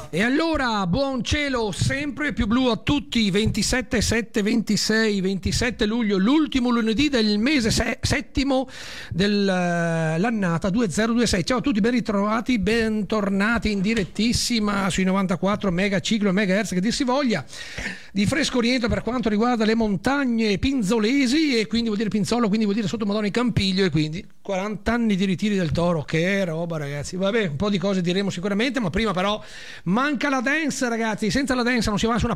E allora, buon cielo sempre più blu a tutti, 27, 7, 26, 27 luglio, l'ultimo lunedì del mese settimo dell'annata 2026. Ciao a tutti, ben ritrovati, bentornati in direttissima sui 94 megaciclo megahertz, che dir si voglia, di fresco oriente per quanto riguarda le montagne pinzolesi, e quindi vuol dire Pinzolo, quindi vuol dire sotto Madonna Campiglio, e quindi 40 anni di ritiri del Toro, che roba ragazzi. Vabbè, un po' di cose diremo sicuramente, ma prima però manca la dance ragazzi, senza la dance non si va da nessuna